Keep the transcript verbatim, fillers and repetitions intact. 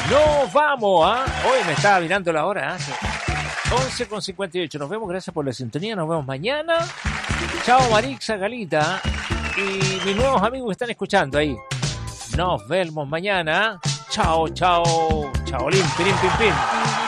Nos vamos, ¿ah? ¿eh? Hoy me estaba mirando la hora, ¿eh? once con cincuenta y ocho. Nos vemos, gracias por la sintonía. Nos vemos mañana. Chao, Marixa, Galita. Y mis nuevos amigos que están escuchando ahí. Nos vemos mañana. Chao, chao. Chao, lim, pim, pim, pim.